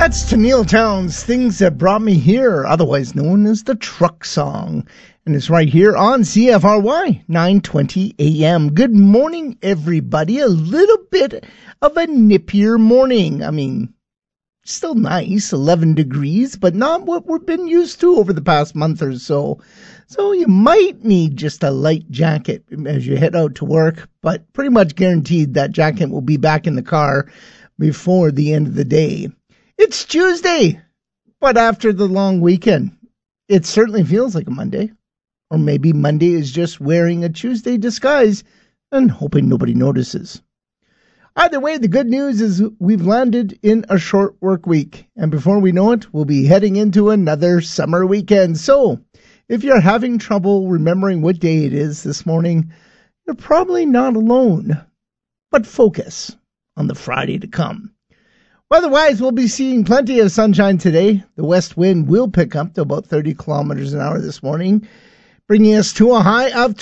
That's Tennille Townes, Things That Brought Me Here, otherwise known as the Truck Song. And it's right here on CFRY, 9:20 a.m. Good morning, everybody. A little bit of a nippier morning. I mean, still nice, 11 degrees, but not what we've been used to over the past month or so. So you might need just a light jacket as you head out to work, but pretty much guaranteed that jacket will be back in the car before the end of the day. It's Tuesday, but after the long weekend, it certainly feels like a Monday. Or maybe Monday is just wearing a Tuesday disguise and hoping nobody notices. Either way, the good news is we've landed in a short work week. And before we know it, we'll be heading into another summer weekend. So if you're having trouble remembering what day it is this morning, you're probably not alone. But focus on the Friday to come. Weather-wise, we'll be seeing plenty of sunshine today. The west wind will pick up to about 30 kilometers an hour this morning, bringing us to a high of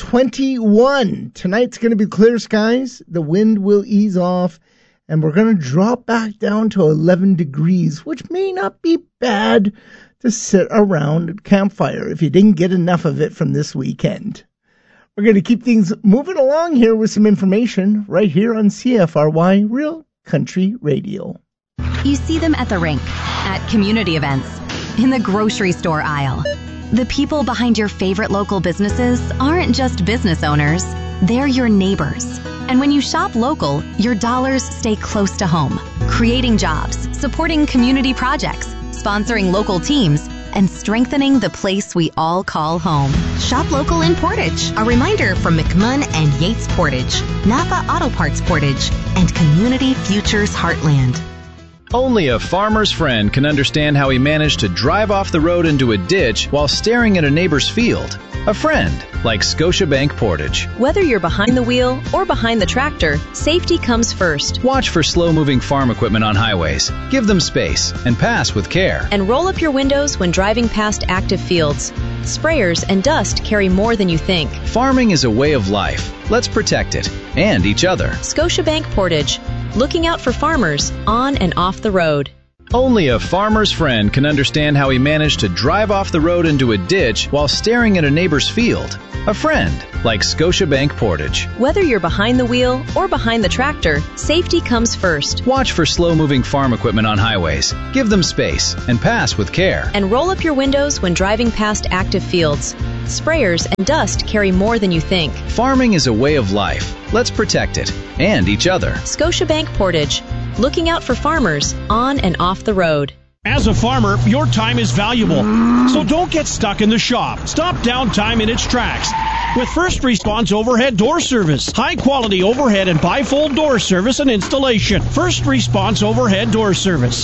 21. Tonight's going to be clear skies. The wind will ease off, and we're going to drop back down to 11 degrees, which may not be bad to sit around a campfire if you didn't get enough of it from this weekend. We're going to keep things moving along here with some information right here on CFRY Real Country Radio. You see them at the rink, at community events, in the grocery store aisle. The people behind your favorite local businesses aren't just business owners, they're your neighbors. And when you shop local, your dollars stay close to home, creating jobs, supporting community projects, sponsoring local teams, and strengthening the place we all call home. Shop local in Portage. A reminder from McMunn and Yates Portage, Napa Auto Parts Portage, and Community Futures Heartland. Only a farmer's friend can understand how he managed to drive off the road into a ditch while staring at a neighbor's field. A friend like Scotiabank Portage. Whether you're behind the wheel or behind the tractor, safety comes first. Watch for slow-moving farm equipment on highways. Give them space and pass with care. And roll up your windows when driving past active fields. Sprayers and dust carry more than you think. Farming is a way of life. Let's protect it and each other. Scotiabank Portage. Looking out for farmers on and off the road. Only a farmer's friend can understand how he managed to drive off the road into a ditch while staring at a neighbor's field. A friend like Scotiabank Portage. Whether you're behind the wheel or behind the tractor, safety comes first. Watch for slow-moving farm equipment on highways. Give them space and pass with care. And roll up your windows when driving past active fields. Sprayers and dust carry more than you think. Farming is a way of life. Let's protect it and each other. Scotiabank Portage. Looking out for farmers on and off the road. As a farmer, your time is valuable, so don't get stuck in the shop. Stop downtime in its tracks with First Response Overhead Door Service. High-quality overhead and bifold door service and installation. First Response Overhead Door Service,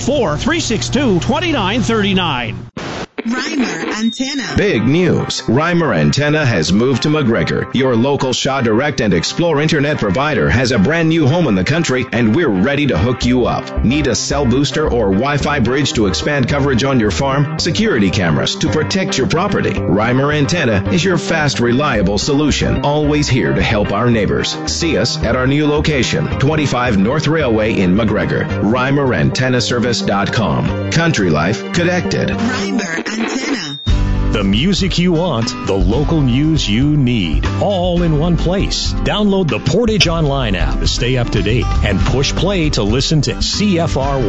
204-362-2939. Reimer Antenna. Big news. Reimer Antenna has moved to McGregor. Your local Shaw Direct and Explore Internet provider has a brand new home in the country, and we're ready to hook you up. Need a cell booster or Wi-Fi bridge to expand coverage on your farm? Security cameras to protect your property? Reimer Antenna is your fast, reliable solution. Always here to help our neighbors. See us at our new location, 25 North Railway in McGregor. ReimerAntennaService.com. Country life connected. Reimer Antenna. The music you want, the local news you need, all in one place. Download the Portage Online app to stay up to date and push play to listen to CFRY